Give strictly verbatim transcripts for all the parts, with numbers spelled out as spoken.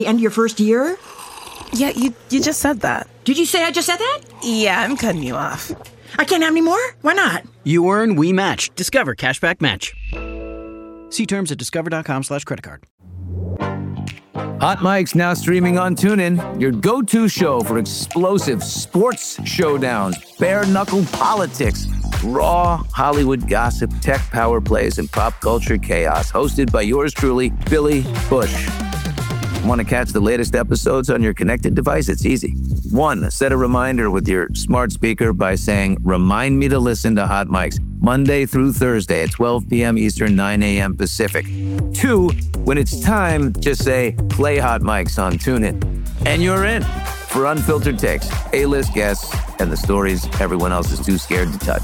End of your first year? Yeah, you you just said that. Did you say I just said that? Yeah, I'm cutting you off. I can't have any more? Why not? You earn, we match. Discover Cashback Match. See terms at discover.com slash credit card. Hot Mike's now streaming on TuneIn, your go-to show for explosive sports showdowns, bare-knuckle politics, raw Hollywood gossip, tech power plays, and pop culture chaos. Hosted by yours truly, Billy Bush. Want to catch the latest episodes on your connected device? It's easy. One, set a reminder with your smart speaker by saying, remind me to listen to Hot Mike's Monday through Thursday at twelve p.m. Eastern, nine a.m. Pacific. Two, when it's time, just say, play Hot Mike's on TuneIn. And you're in for unfiltered takes, A-list guests, and the stories everyone else is too scared to touch.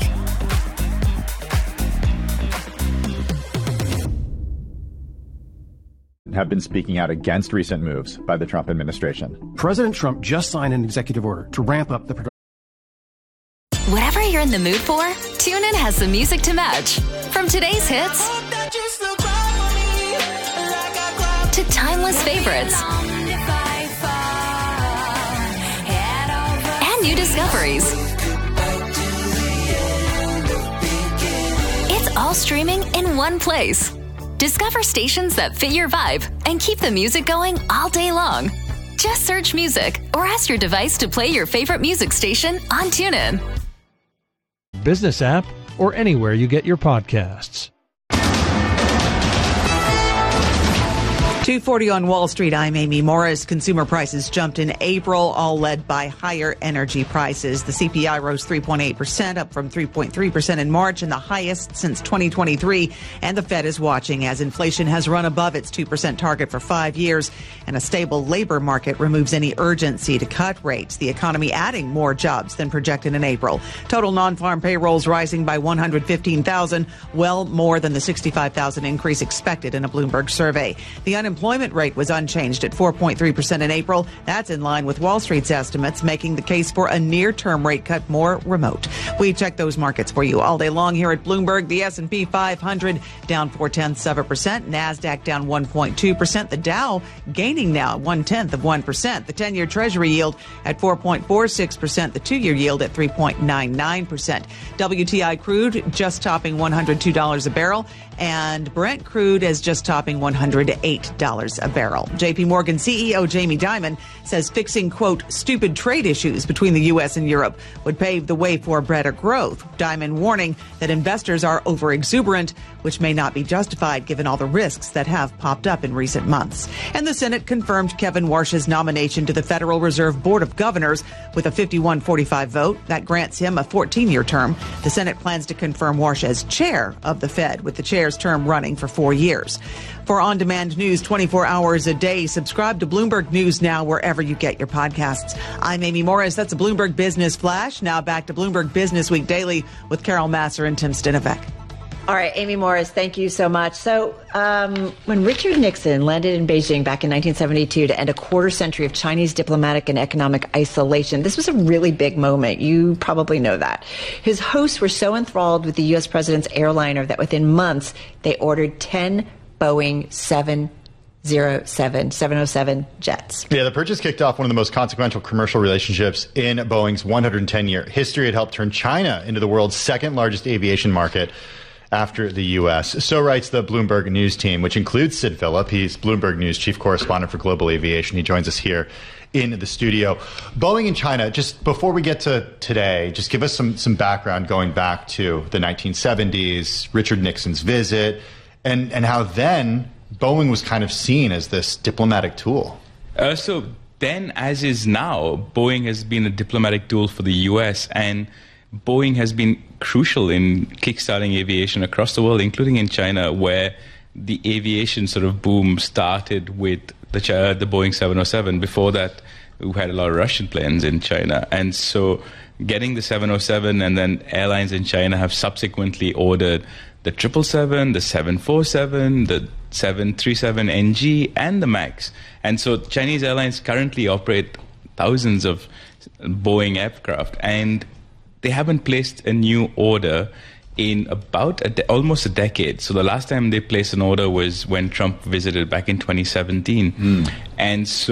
Have been speaking out against recent moves by the Trump administration. President Trump just signed an executive order to ramp up the production. Whatever you're in the mood for, TuneIn has the music to match. From today's hits to timeless favorites and new discoveries. It's all streaming in one place. Discover stations that fit your vibe and keep the music going all day long. Just search music or ask your device to play your favorite music station on TuneIn. Business app or anywhere you get your podcasts. two forty on Wall Street. I'm Amy Morris. Consumer prices jumped in April, all led by higher energy prices. The C P I rose three point eight percent, up from three point three percent in March, and the highest since twenty twenty-three. And the Fed is watching as inflation has run above its two percent target for five years, and a stable labor market removes any urgency to cut rates. The economy adding more jobs than projected in April. Total non-farm payrolls rising by one hundred fifteen thousand, well more than the sixty-five thousand increase expected in a Bloomberg survey. The unemployment Unemployment rate was unchanged at four point three percent in April. That's in line with Wall Street's estimates, making the case for a near-term rate cut more remote. We check those markets for you all day long here at Bloomberg. The S and P five hundred down four-tenths of a percent. NASDAQ down one point two percent. The Dow gaining now one-tenth of one percent. The ten-year Treasury yield at four point four six percent. The two-year yield at three point nine nine percent. W T I crude just topping one hundred two dollars a barrel. And Brent crude is just topping one hundred eight dollars a barrel. J P Morgan C E O Jamie Dimon says fixing, quote, stupid trade issues between the U S and Europe would pave the way for better growth. Dimon warning that investors are over-exuberant, which may not be justified given all the risks that have popped up in recent months. And the Senate confirmed Kevin Warsh's nomination to the Federal Reserve Board of Governors with a fifty-one forty-five vote. That grants him a fourteen-year term. The Senate plans to confirm Warsh as chair of the Fed, with the chair's term running for four years. For on-demand news twenty-four hours a day, subscribe to Bloomberg News Now wherever you get your podcasts. I'm Amy Morris. That's a Bloomberg Business Flash. Now back to Bloomberg Business Week Daily with Carol Masser and Tim Stinovec. All right, Amy Morris, thank you so much. So um, when Richard Nixon landed in Beijing back in nineteen seventy-two to end a quarter century of Chinese diplomatic and economic isolation, this was a really big moment. You probably know that. His hosts were so enthralled with the U S president's airliner that within months, they ordered ten Boeing seven oh seven, seven oh seven jets. Yeah, the purchase kicked off one of the most consequential commercial relationships in Boeing's one hundred ten year history. It helped turn China into the world's second largest aviation market after the U S. So writes the Bloomberg News team, which includes Sid Phillip. He's Bloomberg News chief correspondent for global aviation. He joins us here in the studio. Boeing and China, just before we get to today, just give us some, some background going back to the nineteen seventies, Richard Nixon's visit, and, and how then Boeing was kind of seen as this diplomatic tool. Uh, so then, as is now, Boeing has been a diplomatic tool for the U S, and Boeing has been crucial in kickstarting aviation across the world, including in China, where the aviation sort of boom started with the, the Boeing seven oh seven. Before that, we had a lot of Russian planes in China. And so getting the seven oh seven, and then airlines in China have subsequently ordered the triple seven, the seven forty-seven, the seven thirty-seven N G, and the MAX. And so Chinese airlines currently operate thousands of Boeing aircraft, and they haven't placed a new order in about a de- almost a decade. So the last time they placed an order was when Trump visited back in twenty seventeen. Mm. And so